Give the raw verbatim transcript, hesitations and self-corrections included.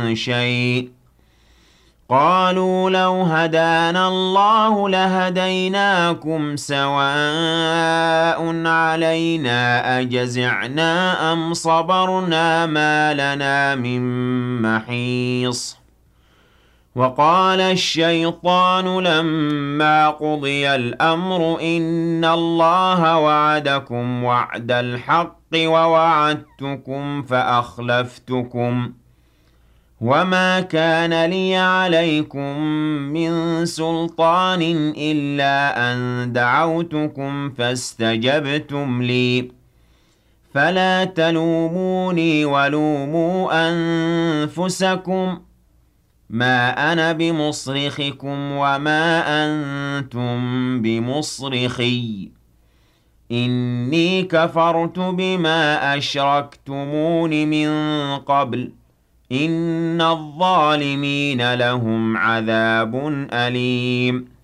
شيء قالوا لو هدانا الله لهديناكم سواء علينا أجزعنا أم صبرنا ما لنا من محيص وقال الشيطان لما قضي الأمر إن الله وعدكم وعد الحق ووعدتكم فأخلفتكم وما كان لي عليكم من سلطان إلا أن دعوتكم فاستجبتم لي فلا تلوموني ولوموا أنفسكم ما أنا بمصرخكم وما أنتم بمصرخي إني كفرت بما أشركتمون من قبل إن الظالمين لهم عذاب أليم